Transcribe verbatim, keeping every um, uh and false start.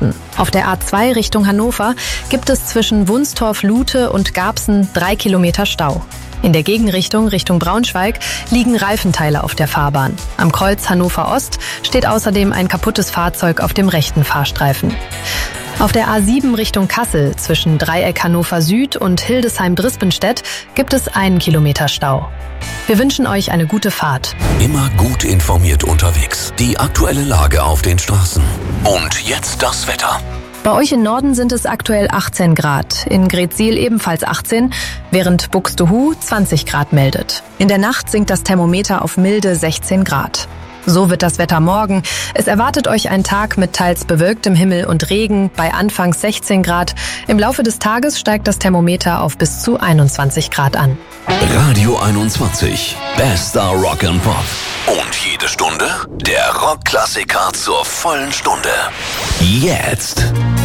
Osten. Auf der A zwei Richtung Hannover gibt es zwischen Wunstorf, Lute und Garbsen drei Kilometer Stau. In der Gegenrichtung Richtung Braunschweig liegen Reifenteile auf der Fahrbahn. Am Kreuz Hannover Ost steht außerdem ein kaputtes Fahrzeug auf dem rechten Fahrstreifen. Auf der A sieben Richtung Kassel zwischen Dreieck Hannover Süd und Hildesheim-Drispenstedt gibt es einen Kilometer Stau. Wir wünschen euch eine gute Fahrt. Immer gut informiert unterwegs. Die aktuelle Lage auf den Straßen. Und jetzt das Wetter. Bei euch im Norden sind es aktuell achtzehn Grad, in Greetsiel ebenfalls achtzehn, während Buxtehude zwanzig Grad meldet. In der Nacht sinkt das Thermometer auf milde sechzehn Grad. So wird das Wetter morgen. Es erwartet euch ein Tag mit teils bewölktem Himmel und Regen bei anfangs sechzehn Grad. Im Laufe des Tages steigt das Thermometer auf bis zu einundzwanzig Grad an. Radio einundzwanzig, bester Rock and Pop. Und jede Stunde der Rockklassiker zur vollen Stunde. Jetzt